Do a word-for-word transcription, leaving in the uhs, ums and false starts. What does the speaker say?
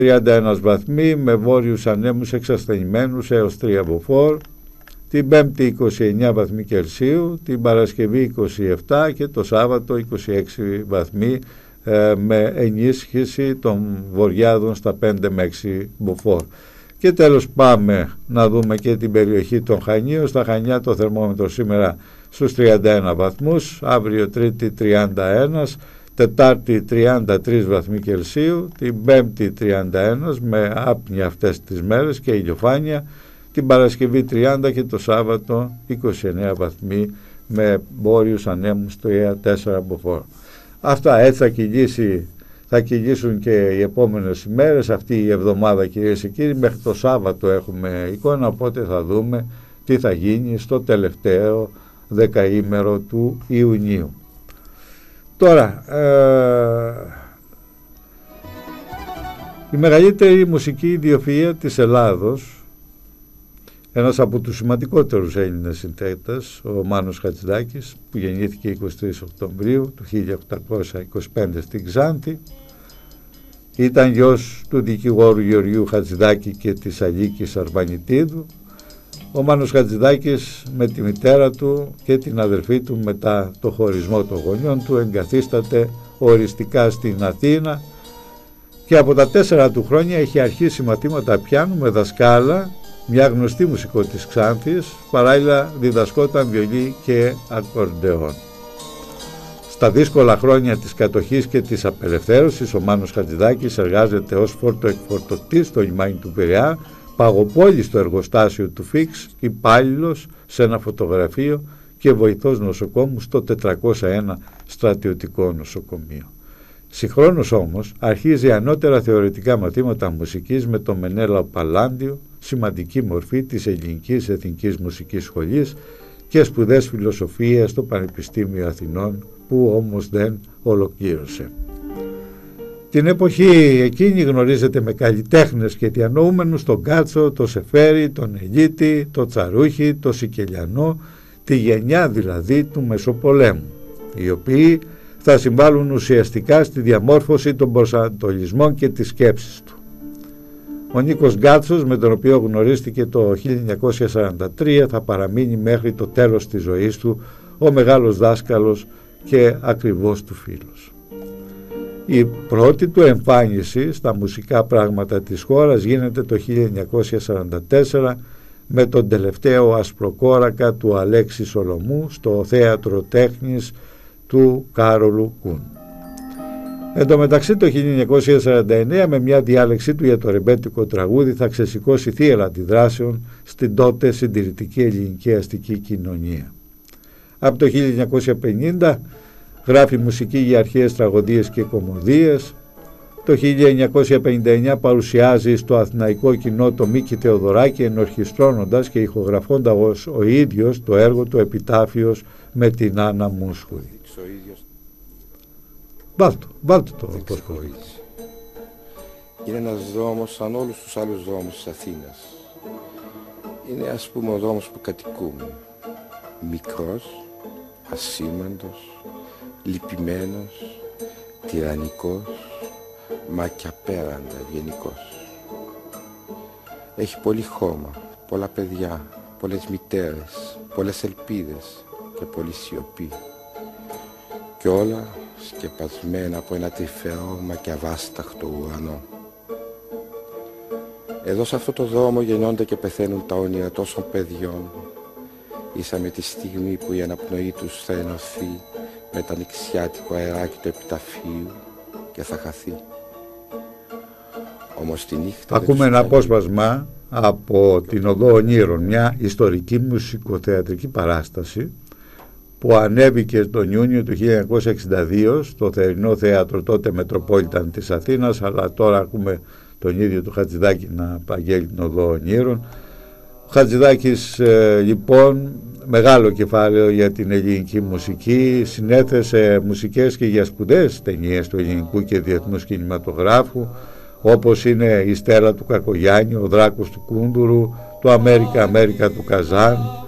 τριάντα ένα βαθμοί με βόρειους ανέμους εξασθενημένους έως τρία μποφόρ. Την Πέμπτη είκοσι εννέα βαθμοί Κελσίου, την Παρασκευή είκοσι επτά και το Σάββατο είκοσι έξι βαθμοί ε, με ενίσχυση των βοριάδων στα πέντε με έξι μποφόρ. Και τέλος πάμε να δούμε και την περιοχή των Χανίων. Στα Χανιά το θερμόμετρο σήμερα στους τριάντα ένα βαθμούς, αύριο Τρίτη τριάντα ένα, Τετάρτη τριάντα τρεις βαθμοί Κελσίου, την Πέμπτη τριάντα ένα με άπνοια αυτές τις μέρες και ηλιοφάνεια, την Παρασκευή τριάντα και το Σάββατο είκοσι εννέα βαθμοί με βόρειους ανέμους τρία τέσσερα μποφόρ. Αυτά έτσι θα κυλήσει, θα κυλήσουν και οι επόμενες ημέρες, αυτή η εβδομάδα κυρίες και κύριοι. Μέχρι το Σάββατο έχουμε εικόνα, οπότε θα δούμε τι θα γίνει στο τελευταίο δεκαήμερο του Ιουνίου. Τώρα, ε, η μεγαλύτερη μουσική ιδιοφυΐα της Ελλάδος, ένας από τους σημαντικότερους Έλληνες συνθέτες, ο Μάνος Χατζηδάκης, που γεννήθηκε εικοστή τρίτη Οκτωβρίου του χίλια οκτακόσια είκοσι πέντε στην Ξάνθη, ήταν γιος του δικηγόρου Γεωργίου Χατζηδάκη και της Αλίκης Αρβανιτίδου. Ο Μάνος Χατζηδάκης με τη μητέρα του και την αδερφή του μετά το χωρισμό των γονιών του εγκαθίσταται οριστικά στην Αθήνα και από τα τέσσερα του χρόνια έχει αρχίσει μαθήματα πιάνου με δασκάλα μια γνωστή μουσικό της Ξάνθης, παράλληλα διδασκόταν βιολί και ακορντεόν. Στα δύσκολα χρόνια της κατοχής και της απελευθέρωσης, ο Μάνος Χατζηδάκης εργάζεται ως φορτοεκφορτωτής στο λιμάνι του Πειραιά, παγοπόλης στο εργοστάσιο του Φίξ, υπάλληλος σε ένα φωτογραφείο και βοηθός νοσοκόμου στο τετρακόσια ένα στρατιωτικό νοσοκομείο. Συγχρόνως όμως αρχίζει ανώτερα θεωρητικά μαθήματα μουσικής με το Μενέλαο Παλάντιο, σημαντική μορφή της Ελληνικής Εθνικής Μουσικής Σχολής, και σπουδές φιλοσοφίας στο Πανεπιστήμιο Αθηνών, που όμως δεν ολοκλήρωσε. Την εποχή εκείνη γνωρίζεται με καλλιτέχνες και διανοούμενους τον Κάτσο, τον Σεφέρη, τον Ελίτη, τον Τσαρούχη, τον Σικελιανό, τη γενιά δηλαδή του Μεσοπολέμου, οι οποίοι θα συμβάλλουν ουσιαστικά στη διαμόρφωση των προσανατολισμών και της σκέψης του. Ο Νίκος Γκάτσος, με τον οποίο γνωρίστηκε το χίλια εννιακόσια σαράντα τρία, θα παραμείνει μέχρι το τέλος της ζωής του ο μεγάλος δάσκαλος και ακριβώς του φίλος. Η πρώτη του εμφάνιση στα μουσικά πράγματα της χώρας γίνεται το χίλια εννιακόσια σαράντα τέσσερα με τον τελευταίο ασπροκόρακα του Αλέξη Σολομού στο Θέατρο Τέχνης του Κάρολου Κούν. Εν τω μεταξύ το χίλια εννιακόσια σαράντα εννέα με μια διάλεξή του για το ρεμπέτικο τραγούδι θα ξεσηκώσει θύελλα αντιδράσεων στην τότε συντηρητική ελληνική αστική κοινωνία. Από το χίλια εννιακόσια πενήντα γράφει μουσική για αρχαίες τραγωδίες και κωμωδίες. Το χίλια εννιακόσια πενήντα εννέα παρουσιάζει στο αθηναϊκό κοινό το Μίκη Θεοδωράκη, ενορχιστρώνοντας και ηχογραφώντας ο ίδιος το έργο του «Επιτάφιος» με την Άννα Μούσχουρη. Βάλτο, βάλτο το πώς. Είναι ένας δρόμος σαν όλους τους άλλους δρόμους της Αθήνας. Είναι, ας πούμε, ο δρόμος που κατοικούμε. Μικρός, ασήμαντος, λυπημένος, τυραννικός, μα και απέραντα ευγενικός. Έχει πολύ χώμα, πολλά παιδιά, πολλές μητέρες, πολλές ελπίδες και πολλή σιωπή. Και όλα σκεπασμένα από ένα τρυφερό μα και αβάσταχτο ουρανό. Εδώ σε αυτό το δρόμο γεννιόνται και πεθαίνουν τα όνειρα τόσων παιδιών, ίσα με τη στιγμή που η αναπνοή τους θα ενωθεί με τα νηξιάτικο αεράκι του επιταφείου και θα χαθεί. Όμως τη νύχτα... Ακούμε ένα απόσπασμα από την Οδό Ονείρων, μια ιστορική μουσικοθεατρική παράσταση που ανέβηκε τον Ιούνιο του χίλια εννιακόσια εξήντα δύο στο θερινό θέατρο, τότε Μετροπόλιταν της Αθήνας, αλλά τώρα ακούμε τον ίδιο του Χατζηδάκη να απαγγέλει την Οδό Ονείρων. Ο Χατζηδάκης ε, λοιπόν, μεγάλο κεφάλαιο για την ελληνική μουσική, συνέθεσε μουσικές και για σπουδαίες ταινίες του ελληνικού και διεθνούς κινηματογράφου, όπως είναι η Στέλλα του Κακογιάννη, ο Δράκος του Κούντουρου, το Αμέρικα Αμέρικα του Καζάν,